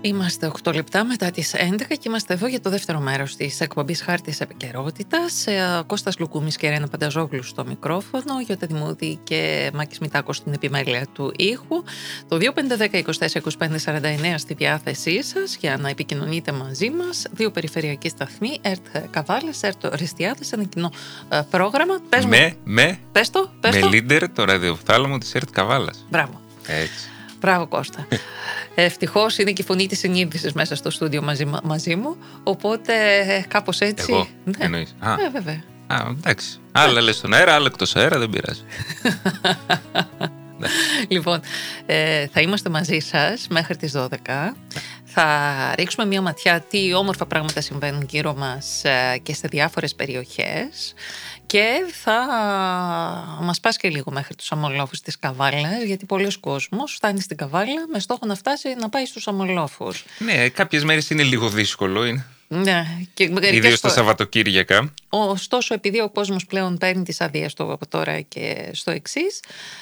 Είμαστε 8 λεπτά μετά τις 11 και είμαστε εδώ για το δεύτερο μέρος της εκπομπής Χάρτης Επικαιρότητας. Κώστας Λουκούμης και Ρένα Πανταζόγλου στο μικρόφωνο, Γιώτα Δημούδη και Μάκης Μητάκος στην επιμέλεια του ήχου. Το 2510-24-25-49 στη διάθεσή σας για να επικοινωνείτε μαζί μας. Δύο περιφερειακοί σταθμοί, ΕΡΤ Καβάλας, ΕΡΤ Ρεστιάδες, ένα κοινό πρόγραμμα. Πες το. Με leader το ραδιοφθάλαμο της ΕΡΤ Καβάλας. Μπράβο. Έτσι. Μπράβο Κώστα. Ευτυχώς είναι και η φωνή της συνείδησης μέσα στο στούντιο μαζί μου. Οπότε κάπως έτσι. Εγώ, ναι. εννοείς. Βέβαια. Εντάξει. Άλλα λες στον αέρα, άλλα εκτός αέρα, δεν πειράζει. Λοιπόν, θα είμαστε μαζί σας μέχρι τις 12. Θα ρίξουμε μια ματιά τι όμορφα πράγματα συμβαίνουν γύρω μας και σε διάφορες περιοχές και θα μας πας και λίγο μέχρι τους αμμολόφους της Καβάλας, γιατί πολλοί κόσμος φτάνει στην Καβάλα με στόχο να φτάσει να πάει στους αμμολόφους. Ναι, κάποιες μέρες είναι λίγο δύσκολο. Ναι, ιδίως τα Σαββατοκύριακα. Ωστόσο, επειδή ο κόσμος πλέον παίρνει τις άδειες του από τώρα και στο εξής,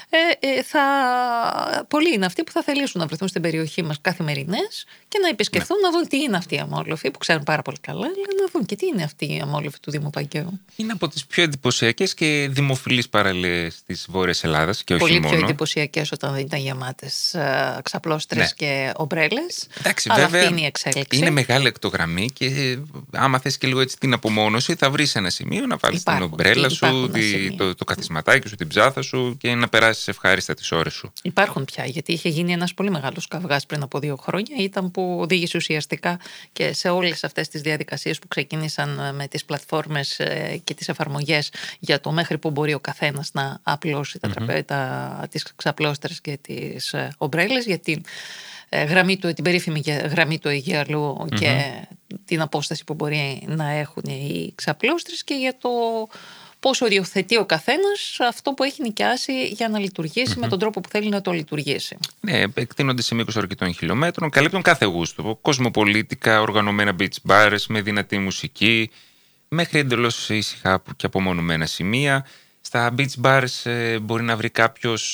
πολλοί είναι αυτοί που θα θελήσουν να βρεθούν στην περιοχή μας καθημερινές και να επισκεφθούν, να δουν τι είναι αυτοί οι αμμόλοφοι, που ξέρουν πάρα πολύ καλά, αλλά να δουν και τι είναι αυτοί οι αμμόλοφοι του Δήμου Παγκαίου. Είναι από τις πιο εντυπωσιακές και δημοφιλείς παραλίες της Βόρειας Ελλάδας και όχι πολύ μόνο. Πολύ πιο εντυπωσιακές όταν δεν ήταν γεμάτες ξαπλώστρες και ομπρέλες. Εντάξει, αλλά βέβαια, αυτή είναι η εξέλιξη. Είναι μεγάλη εκτογραμμή και άμα θες και λίγο έτσι την απομόνωση, θα βρεις ένα σημείο να βάλεις την ομπρέλα σου, το καθισματάκι σου, την ψάθα σου και να περάσεις ευχάριστα τις ώρες σου. Υπάρχουν πια, γιατί είχε γίνει ένας πολύ μεγάλος καυγάς πριν από 2 χρόνια. Ήταν που οδήγησε ουσιαστικά και σε όλες αυτές τις διαδικασίες που ξεκίνησαν με τις πλατφόρμες και τις εφαρμογές για το μέχρι που μπορεί ο καθένας να απλώσει τις ξαπλώστερες και τις ομπρέλες, για την περίφημη γραμμή του Αιγαίου και την απόσταση που μπορεί να έχουν οι ξαπλώστρες και για το πώς οριοθετεί ο καθένας αυτό που έχει νοικιάσει για να λειτουργήσει με τον τρόπο που θέλει να το λειτουργήσει. Ναι, εκτείνονται σε μήκος αρκετών χιλιόμετρων, καλύπτουν κάθε γούστο. Κοσμοπολίτικα, οργανωμένα beach bars με δυνατή μουσική, μέχρι εντελώς ήσυχα και απομονωμένα σημεία. Στα beach bars μπορεί να βρει κάποιος,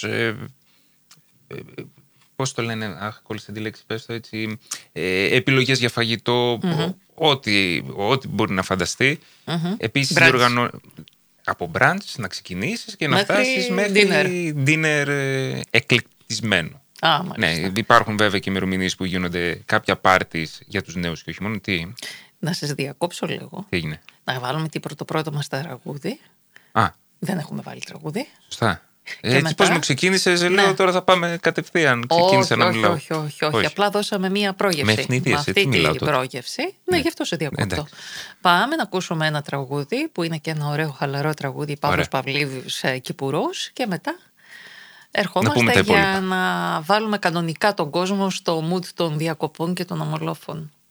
πώς το λένε, κόλλησα τη λέξη, πες το έτσι, επιλογές για φαγητό, ό,τι μπορεί να φανταστεί. Επίσης, από brunch να ξεκινήσεις και να φτάσεις μέχρι dinner εκλεκτισμένο. Ναι, υπάρχουν βέβαια και ημερομηνίες που γίνονται κάποια πάρτις για τους νέους και όχι μόνο. Τι? Να σας διακόψω λίγο. Τι έγινε? Να βάλουμε το πρώτο μας τραγούδι. Δεν έχουμε βάλει τραγούδι. Σωστά. Έτσι πώς μου ξεκίνησες, λέω τώρα θα πάμε κατευθείαν. Ξεκίνησα να μιλάω. Όχι. Απλά δώσαμε μία πρόγευση. Με ευνηδίασε, αυτή την πρόγευση. Ναι, γι' αυτό σε διακόπτω. Πάμε να ακούσουμε ένα τραγούδι που είναι και ένα ωραίο χαλαρό τραγούδι, Παύλος Παυλίδης, Κυπουρός, και μετά ερχόμαστε για να βάλουμε κανονικά τον κόσμο στο mood των διακοπών και των αμμολόφων.